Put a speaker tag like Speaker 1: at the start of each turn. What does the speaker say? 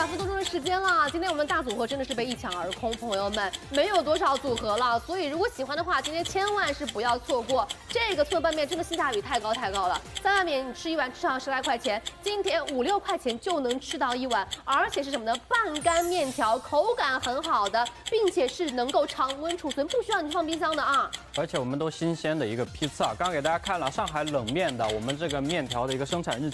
Speaker 1: 200分多钟的时间了，今天我们大组合真的是被一抢而空，朋友们没有多少组合了，所以如果喜欢的话，今天千万是不要错过这个脆拌面，真的性价比太高了。在外面你吃一碗至少10来块钱，今天5、6块钱就能吃到一碗，而且是什么呢？半干面条，口感很好的，并且是能够常温储存，不需要你去放冰箱的啊。
Speaker 2: 而且我们都新鲜的一个批次啊，刚给大家看了上海冷面的我们这个面条的一个生产日期。